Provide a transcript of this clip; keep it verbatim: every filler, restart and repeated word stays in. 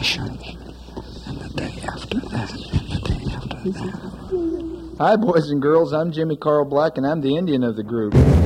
vacation. And the day after that, and the day after that. Hi, boys and girls. I'm Jimmy Carl Black, and I'm the Indian of the group.